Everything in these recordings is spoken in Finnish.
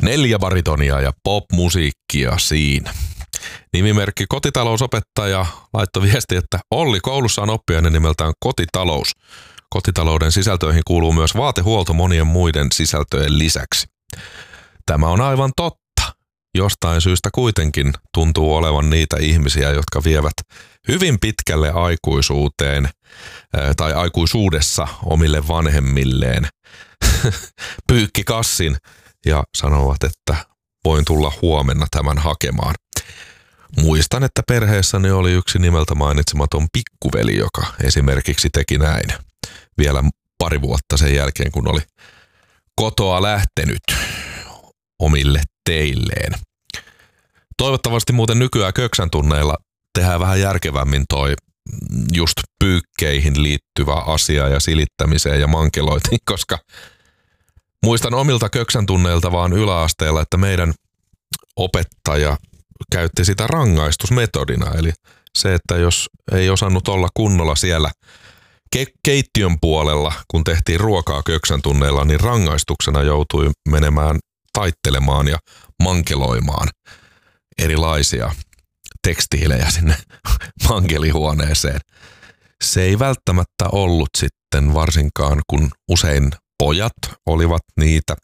4 baritonia ja popmusiikkia siinä. Nimimerkki kotitalousopettaja laittoi viesti, että Olli, koulussa on oppiaine nimeltään kotitalous. Kotitalouden sisältöihin kuuluu myös vaatehuolto monien muiden sisältöjen lisäksi. Tämä on aivan totta. Jostain syystä kuitenkin tuntuu olevan niitä ihmisiä, jotka vievät hyvin pitkälle aikuisuuteen tai aikuisuudessa omille vanhemmilleen pyykkikassin ja sanovat, että voin tulla huomenna tämän hakemaan. Muistan, että perheessäni oli yksi nimeltä mainitsematon pikkuveli, joka esimerkiksi teki näin vielä pari vuotta sen jälkeen, kun oli kotoa lähtenyt omille teilleen. Toivottavasti muuten nykyään köksän tunneilla tehdään vähän järkevämmin toi just pyykkeihin liittyvä asia ja silittämiseen ja mankeloitiin, koska muistan omilta köksän tunneilta vaan yläasteella, että meidän opettaja käytti sitä rangaistusmetodina. Eli se, että jos ei osannut olla kunnolla siellä keittiön puolella, kun tehtiin ruokaa köksän tunneilla, niin rangaistuksena joutui menemään taittelemaan ja mankeloimaan erilaisia tekstiilejä sinne mankelihuoneeseen. Se ei välttämättä ollut sitten varsinkaan, kun usein pojat olivat niitä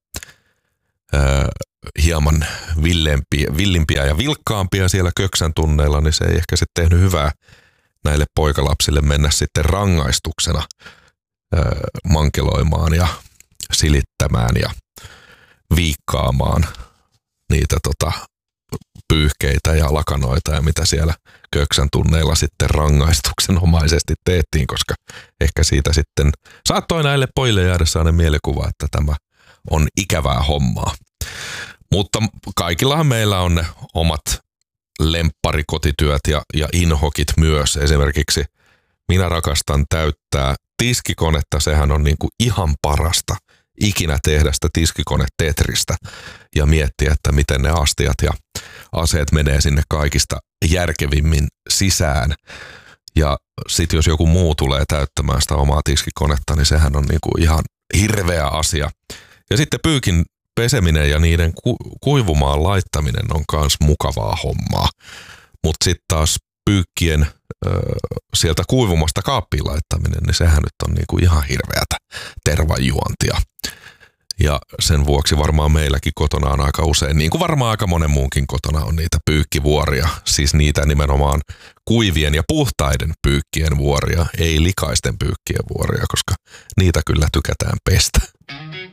hieman villimpiä ja vilkkaampia siellä köksän tunneilla, niin se ei ehkä sitten tehnyt hyvää näille poikalapsille mennä sitten rangaistuksena mankeloimaan ja silittämään ja viikkaamaan niitä pyyhkeitä ja lakanoita ja mitä siellä köksän tunneilla sitten rangaistuksenomaisesti tehtiin, koska ehkä siitä sitten saattoi näille pojille jäädä sellainen mielikuva, että tämä on ikävää hommaa. Mutta kaikillahan meillä on ne omat lempparikotityöt ja inhokit myös. Esimerkiksi minä rakastan täyttää tiskikonetta, sehän on niinku ihan parasta ikinä tehdä sitä tiskikone-tetristä ja miettiä, että miten ne astiat ja aseet menee sinne kaikista järkevimmin sisään. Ja sitten jos joku muu tulee täyttämään sitä omaa tiskikonetta, niin sehän on niinku ihan hirveä asia. Ja sitten pyykin peseminen ja niiden kuivumaan laittaminen on myös mukavaa hommaa. Mutta sitten taas pyykkien sieltä kuivumasta kaappiin laittaminen, niin sehän nyt on niinku ihan hirveätä tervajuontia. Ja sen vuoksi varmaan meilläkin kotona on aika usein, niin kuin varmaan aika monen muunkin kotona on niitä pyykkivuoria. Siis niitä nimenomaan kuivien ja puhtaiden pyykkien vuoria, ei likaisten pyykkien vuoria, koska niitä kyllä tykätään pestä.